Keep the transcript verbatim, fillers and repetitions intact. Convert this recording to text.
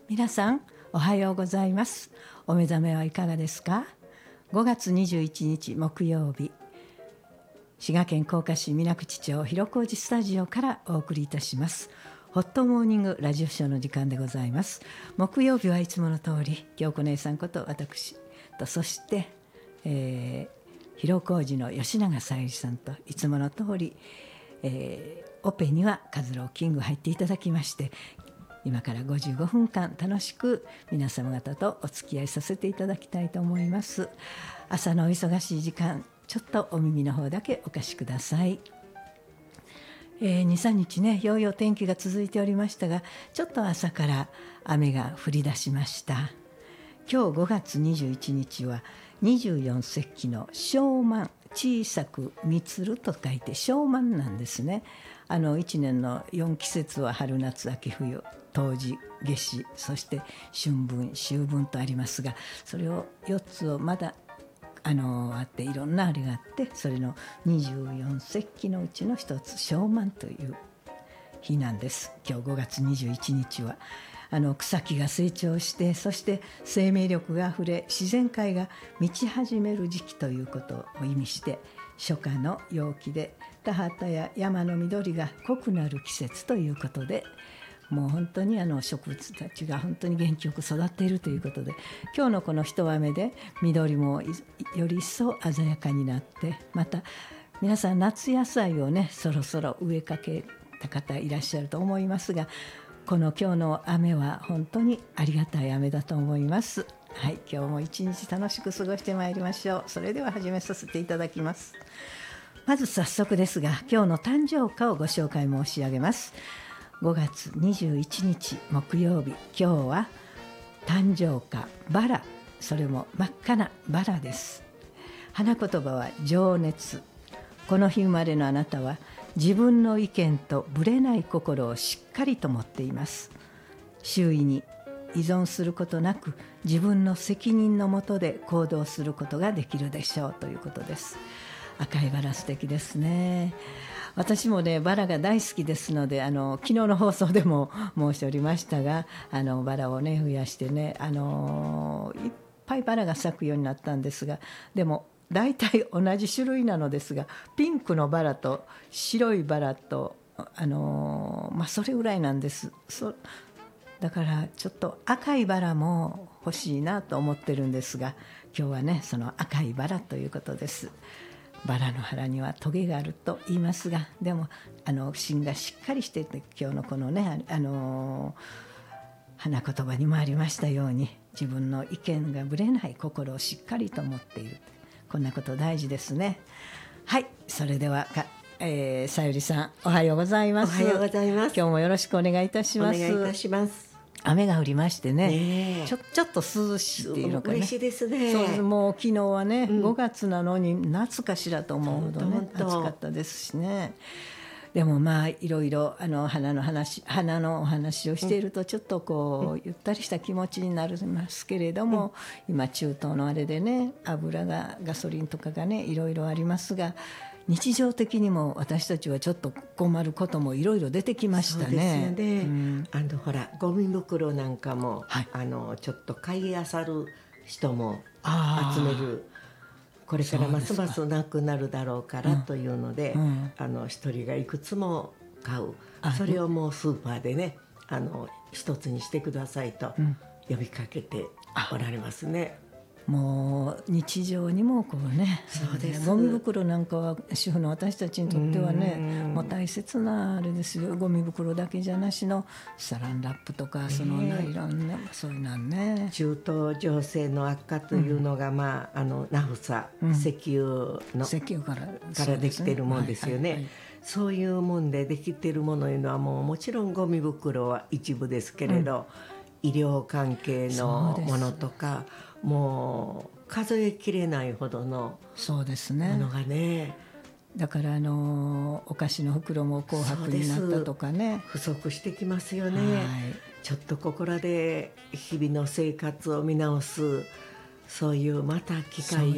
皆さんおはようございます。お目覚めはいかがですか？ごがつにじゅういちにち木曜日、滋賀県甲賀市水口町広小路スタジオからお送りいたしますホットモーニングラジオショーの時間でございます。木曜日はいつもの通り京子姉さんこと私と、そして、えー、広小路の吉永小百合さんといつもの通り、えー、オペには和郎キング入っていただきまして、今からごじゅうごふんかん楽しく皆様方とお付き合いさせていただきたいと思います。朝のお忙しい時間、ちょっとお耳の方だけお貸しください。えー、にさんにちね、ようよう天気が続いておりましたが、ちょっと朝から雨が降り出しました。今日ごがつにじゅういちにちはにじゅうよんせっきの小満、小さく満つると書いて小満なんですね。あのいちねんのよんきせつは春夏秋冬、冬至夏至、そして春分秋分とありますが、それをよっつをまだあのあって、いろんなあれがあって、それのにじゅうよんせっきのうちの一つ小満という日なんです。今日ごがつにじゅういちにちはあの草木が成長して、そして生命力があふれ、自然界が満ち始める時期ということを意味して、初夏の陽気で田畑や山の緑が濃くなる季節ということで、もう本当にあの植物たちが本当に元気よく育っているということで、今日のこの一雨で緑もより一層鮮やかになって、また皆さん夏野菜をね、そろそろ植えかけた方いらっしゃると思いますが、この今日の雨は本当にありがたい雨だと思います。はい、今日も一日楽しく過ごしてまいりましょう。それでは始めさせていただきます。まず早速ですが、今日の誕生花をご紹介申し上げます。ごがつにじゅういちにち木曜日、今日は誕生花バラ、それも真っ赤なバラです。花言葉は情熱。この日生まれのあなたは自分の意見とぶれない心をしっかりと持っています。周囲に依存することなく、自分の責任のもとで行動することができるでしょうということです。赤いバラ素敵ですね。私もね、バラが大好きですので、あの昨日の放送でも申しておりましたが、あのバラをね増やしてね、あのいっぱいバラが咲くようになったんですが、でも大体同じ種類なのですが、ピンクのバラと白いバラと、あのまあ、それぐらいなんです。そだからちょっと赤いバラも欲しいなと思ってるんですが、今日はねその赤いバラということです。バラの花にはトゲがあると言いますが、でもあの芯がしっかりしていて、今日のこのね、あの花言葉にもありましたように、自分の意見がぶれない心をしっかりと持っている、こんなこと大事ですね。はい、それではか、えー、さゆりさんおはようございます。 おはようございます。 今日もよろしくお願いいたします。 お願いいたします。 雨が降りましてね、 ねちょ、ちょっと涼しいっていうのかね。 嬉しいですね。 そうです。もう昨日はね、 うん、 ごがつなのに夏かしらと思うほどね、暑かったですしね。でもまあいろいろあの花の話花のお話をしていると、ちょっとこう、うん、ゆったりした気持ちになりますけれども、うん、今中東のあれでね、油がガソリンとかがねいろいろありますが、日常的にも私たちはちょっと困ることもいろいろ出てきましたね。 そうですよね、うん、あのほらゴミ袋なんかも、はい、あのちょっと買い漁る人も集める、これからますますなくなるだろうからというので、うんうん、あの一人がいくつも買う、それをもうスーパーでね、あの一つにしてくださいと呼びかけておられますね。 もう日常にもこうね、 そうです。 ゴミ袋なんかは主婦の私たちにとってはね、もう大切なあれですよ。ゴミ袋だけじゃなしのサランラップとか、そのナイロンね、そういうなんね。 中東情勢の悪化というのが、うん、まああのナフサ、うん、石油の石油からからできてるもんですよね。はいはいはい、そういうもんでできてるものいうのはもうもちろんゴミ袋は一部ですけれど、うん、医療関係のものとか、もう数えきれないほどのものがね。 だからあのお菓子の袋も紅白になったとかね、 不足してきますよね。はい、ちょっとここらで日々の生活を見直す、そういうまた機会を